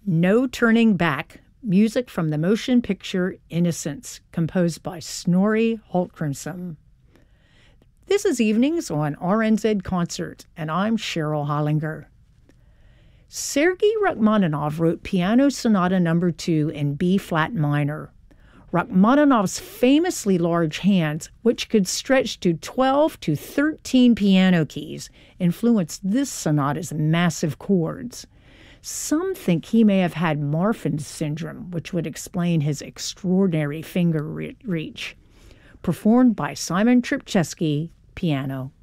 No Turning Back, music from the motion picture Innocence, composed by Snorri Hallgrímsson. This is Evenings on RNZ Concert, and I'm Cheryl Hollinger. Sergei Rachmaninoff wrote Piano Sonata No. 2 in B-flat minor. Rachmaninoff's famously large hands, which could stretch to 12 to 13 piano keys, influenced this sonata's massive chords. Some think he may have had Marfan's syndrome, which would explain his extraordinary finger reach. Performed by Simon Trpczewski, piano.